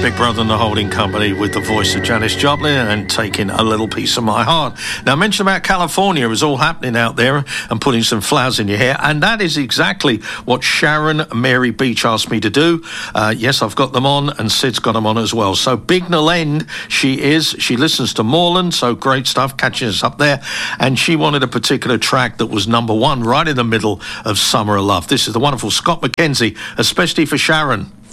Big Brother and the Holding Company with the voice of Janis Joplin and Taking a Little Piece of My Heart. Now, I mentioned about California is all happening out there and putting some flowers in your hair, and that is exactly what Sharon Mary Beach asked me to do. Yes, I've got them on, and Sid's got them on as well. So Bignell End, she listens to Moreland, so great stuff, catching us up there, and she wanted a particular track that was number one right in the middle of Summer of Love. This is the wonderful Scott McKenzie, especially for Sharon.